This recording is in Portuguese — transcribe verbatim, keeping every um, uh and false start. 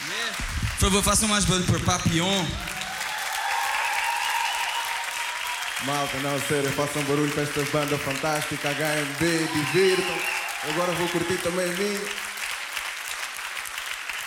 Yeah. Por favor, façam mais barulho por Papillon. Malta, não, sério, façam barulho para esta banda fantástica, H M B, divirtam. Agora vou curtir também a minha.